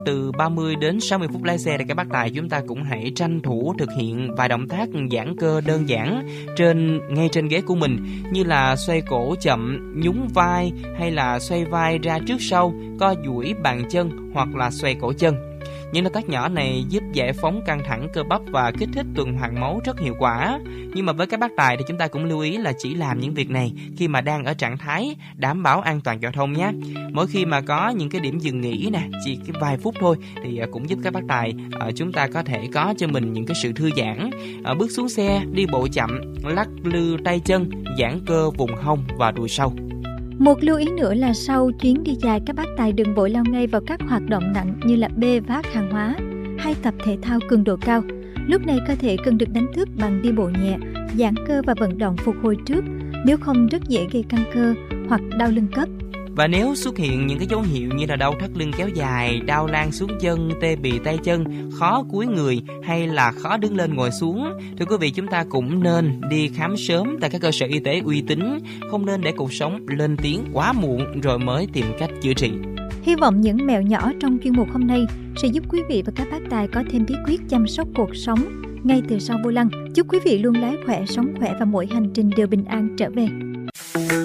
Từ 30 đến 60 phút lái xe thì các bác tài chúng ta cũng hãy tranh thủ thực hiện vài động tác giãn cơ đơn giản ngay trên ghế của mình, như là xoay cổ chậm, nhún vai hay là xoay vai ra trước sau, co duỗi bàn chân hoặc là xoay cổ chân. Những động tác nhỏ này giúp giải phóng căng thẳng cơ bắp và kích thích tuần hoàn máu rất hiệu quả. Nhưng mà với các bác tài thì chúng ta cũng lưu ý là chỉ làm những việc này khi mà đang ở trạng thái đảm bảo an toàn giao thông nhé. Mỗi khi mà có những cái điểm dừng nghỉ nè, chỉ cái vài phút thôi thì cũng giúp các bác tài chúng ta có thể có cho mình những cái sự thư giãn. Bước xuống xe, đi bộ chậm, lắc lư tay chân, giãn cơ vùng hông và đùi sau. Một lưu ý nữa là sau chuyến đi dài, các bác tài đừng vội lao ngay vào các hoạt động nặng như là bê vác hàng hóa hay tập thể thao cường độ cao. Lúc này cơ thể cần được đánh thức bằng đi bộ nhẹ, giãn cơ và vận động phục hồi trước, nếu không rất dễ gây căng cơ hoặc đau lưng cấp. Và nếu xuất hiện những cái dấu hiệu như là đau thắt lưng kéo dài, đau lan xuống chân, tê bì tay chân, khó cúi người hay là khó đứng lên ngồi xuống, thưa quý vị, chúng ta cũng nên đi khám sớm tại các cơ sở y tế uy tín, không nên để cuộc sống lên tiếng quá muộn rồi mới tìm cách chữa trị. Hy vọng những mẹo nhỏ trong chuyên mục hôm nay sẽ giúp quý vị và các bác tài có thêm bí quyết chăm sóc cuộc sống ngay từ sau vô lăng. Chúc quý vị luôn lái khỏe, sống khỏe và mỗi hành trình đều bình an trở về.